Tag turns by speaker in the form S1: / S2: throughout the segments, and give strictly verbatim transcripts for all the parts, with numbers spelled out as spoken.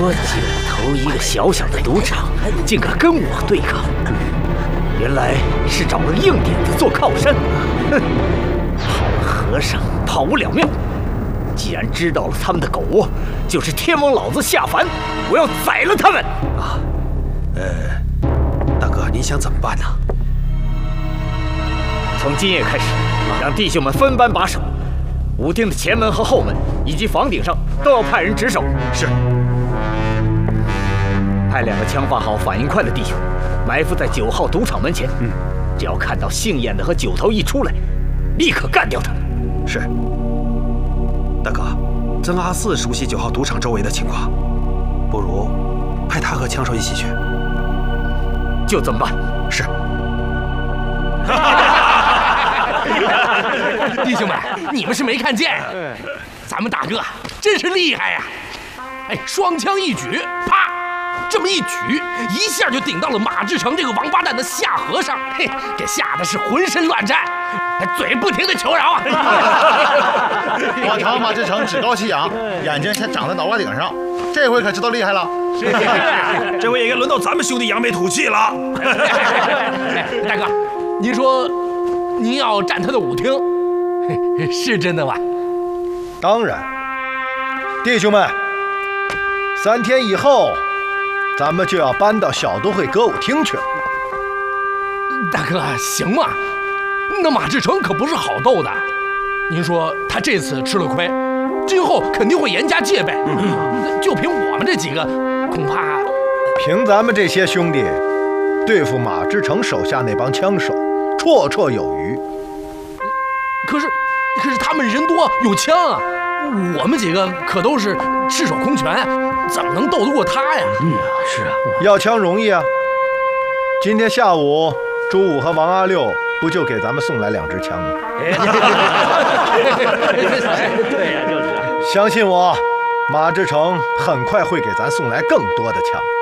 S1: 说九头一个小小的赌场，竟敢跟我对抗，原来是找了硬点子做靠山。哼，好了和尚跑不了庙。既然知道了他们的狗窝就是天王老子下凡，我要宰了他们！
S2: 啊，呃，大哥，您想怎么办呢？
S1: 从今夜开始，让弟兄们分班把守。 舞厅的前门和后门，以及房顶上都要派人值守。
S2: 是。
S1: 派两个枪法好、反应快的弟兄，埋伏在九号赌场门前。嗯，只要看到姓燕的和九头一出来，立刻干掉他们。
S2: 是。大哥，曾阿四熟悉九号赌场周围的情况，不如派他和枪手一起去。
S1: 就这么办。
S2: 是。
S3: 弟兄们，你们是没看见，咱们大哥真是厉害呀！哎，双枪一举，啪，这么一举，一下就顶到了马志成这个王八蛋的下颌上，嘿，这吓得是浑身乱颤，嘴不停的求饶啊！
S4: 往常马志成趾高气扬，眼睛先长在脑瓜顶上，这回可知道厉害了。
S5: 这回也该轮到咱们兄弟扬眉吐气了。
S3: 大哥，您说您要占他的舞厅？ 是真的吗？
S6: 当然，弟兄们，三天以后，咱们就要搬到小都会歌舞厅去了。
S3: 大哥，行吗？那马志成可不是好斗的，您说他这次吃了亏，今后肯定会严加戒备。嗯、就凭我们这几个，恐怕
S6: 凭咱们这些兄弟，对付马志成手下那帮枪手，绰绰有余。
S3: 可是。 可是他们人多有枪啊，我们几个可都是赤手空拳，怎么能斗得过他呀？
S1: 嗯，是啊，
S6: 要枪容易啊。今天下午，朱武和王阿六不就给咱们送来两支枪吗？
S1: 对呀，就是。
S6: 相信我，马志成很快会给咱送来更多的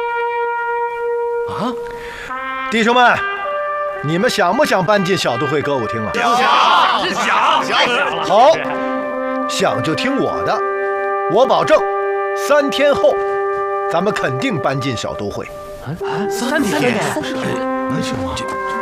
S6: 枪。啊，弟兄们。 你们想不想搬进小都会歌舞厅啊？
S5: 想，是想，想。
S6: 好，想就听我的，我保证，三天后，咱们肯定搬进小都会。
S1: 啊，三天？
S4: 能行吗？